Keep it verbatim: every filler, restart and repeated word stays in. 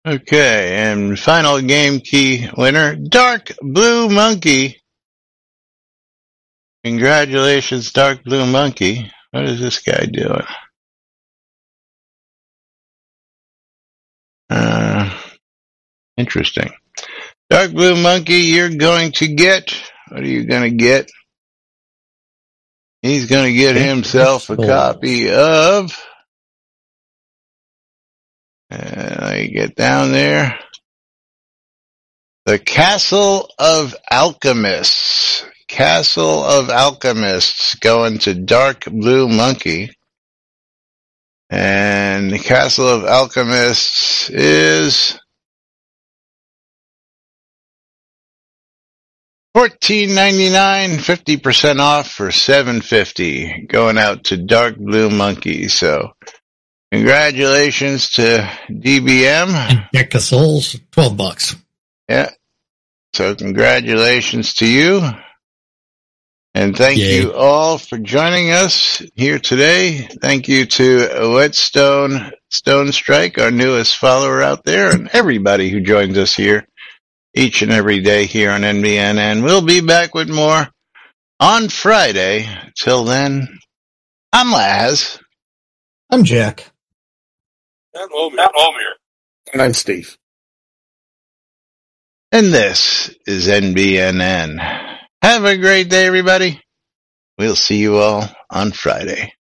Okay, and final game key winner, Dark Blue Monkey. Congratulations, Dark Blue Monkey. What is this guy doing? Uh, interesting. Dark Blue Monkey, you're going to get, what are you going to get? He's going to get himself a copy of, and I get down there, The Castle of Alchemists. Castle of Alchemists going to Dark Blue Monkey. And the Castle of Alchemists is fourteen ninety-nine, fifty percent off for seven fifty, going out to Dark Blue Monkey. So, congratulations to D B M. And Deck of Souls, twelve bucks. Yeah. So, congratulations to you. And thank Yay. you all for joining us here today. Thank you to Whetstone Stone Strike, our newest follower out there, and everybody who joins us here each and every day here on N B N. And we'll be back with more on Friday. Till then, I'm Laz. I'm Jack. I'm Omer. And I'm Steve. And this is N B N N. Have a great day, everybody. We'll see you all on Friday.